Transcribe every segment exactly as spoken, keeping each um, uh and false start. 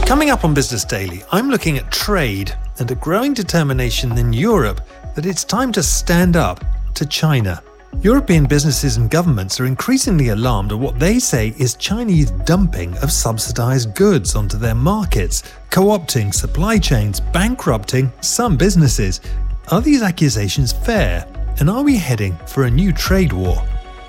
Coming up on Business Daily, I'm looking at trade and a growing determination in Europe that it's time to stand up to China. European businesses and governments are increasingly alarmed at what they say is Chinese dumping of subsidized goods onto their markets, co-opting supply chains, bankrupting some businesses. Are these accusations fair? And are we heading for a new trade war?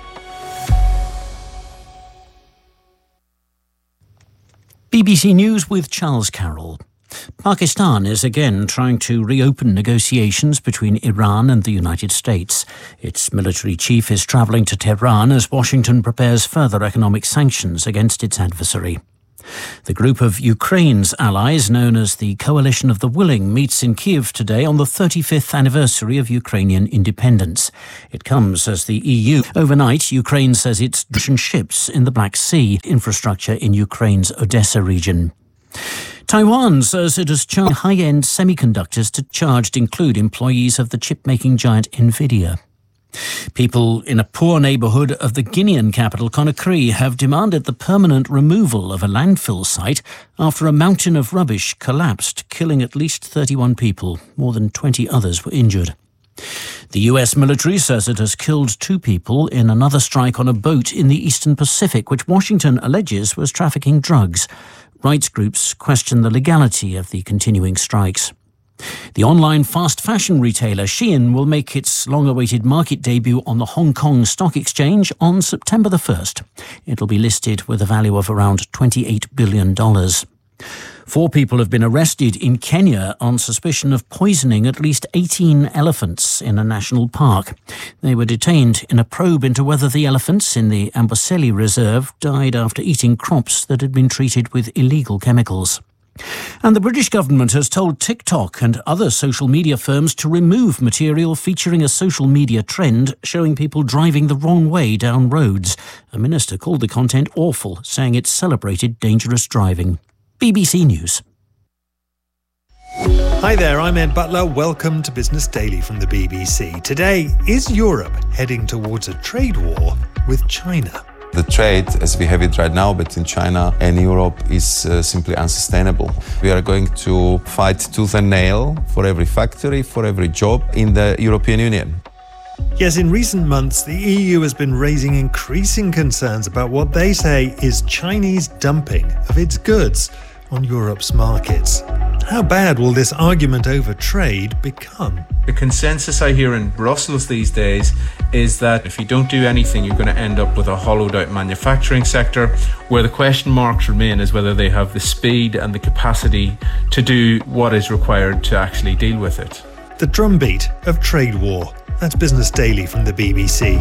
B B C News with Charles Carroll. Pakistan is again trying to reopen negotiations between Iran and the United States. Its military chief is travelling to Tehran as Washington prepares further economic sanctions against its adversary. The group of Ukraine's allies, known as the Coalition of the Willing, meets in Kyiv today on the thirty-fifth anniversary of Ukrainian independence. It comes as the E U. Overnight, Ukraine says it's Russian ships in the Black Sea, infrastructure in Ukraine's Odessa region. Taiwan says it has charged high-end semiconductors to charged include employees of the chip-making giant Nvidia. People in a poor neighbourhood of the Guinean capital, Conakry, have demanded the permanent removal of a landfill site after a mountain of rubbish collapsed, killing at least thirty-one people. More than twenty others were injured. The U S military says it has killed two people in another strike on a boat in the Eastern Pacific, which Washington alleges was trafficking drugs. Rights groups question the legality of the continuing strikes. The online fast fashion retailer Shein will make its long-awaited market debut on the Hong Kong Stock Exchange on September the first. It'll be listed with a value of around twenty-eight billion dollars. Four people have been arrested in Kenya on suspicion of poisoning at least eighteen elephants in a national park. They were detained in a probe into whether the elephants in the Amboseli Reserve died after eating crops that had been treated with illegal chemicals. And the British government has told TikTok and other social media firms to remove material featuring a social media trend showing people driving the wrong way down roads. A minister called the content awful, saying it celebrated dangerous driving. B B C News. Hi there, I'm Ed Butler. Welcome to Business Daily from the B B C. Today, is Europe heading towards a trade war with China? The trade, as we have it right now between China and Europe, is uh, simply unsustainable. We are going to fight tooth and nail for every factory, for every job in the European Union. Yes, in recent months, the E U has been raising increasing concerns about what they say is Chinese dumping of its goods on Europe's markets. How bad will this argument over trade become? The consensus I hear in Brussels these days is that if you don't do anything, you're going to end up with a hollowed out manufacturing sector where the question marks remain is whether they have the speed and the capacity to do what is required to actually deal with it. The drumbeat of trade war. That's Business Daily from the B B C.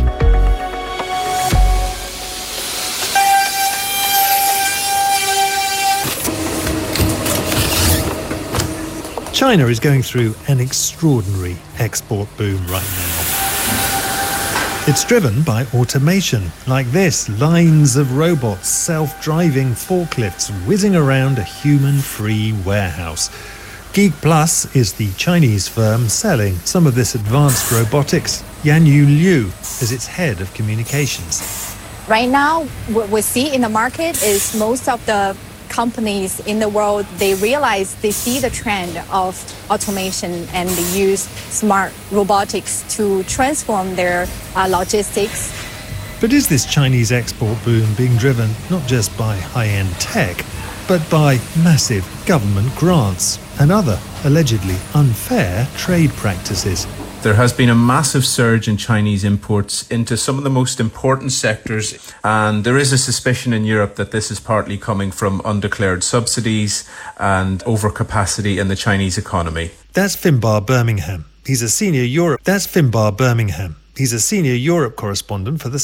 China is going through an extraordinary export boom right now. It's driven by automation, like this, lines of robots, self-driving forklifts whizzing around a human-free warehouse. Geek Plus is the Chinese firm selling some of this advanced robotics. Yanyu Liu is its head of communications. Right now, what we see in the market is most of the companies in the world, they realize, they see the trend of automation and they use smart robotics to transform their uh, logistics. But is this Chinese export boom being driven not just by high-end tech, but by massive government grants and other allegedly unfair trade practices? There has been a massive surge in Chinese imports into some of the most important sectors, and there is a suspicion in Europe that this is partly coming from undeclared subsidies and overcapacity in the Chinese economy. That's Finbar Birmingham. He's a senior Europe. That's Finbar Birmingham. He's a senior Europe correspondent for the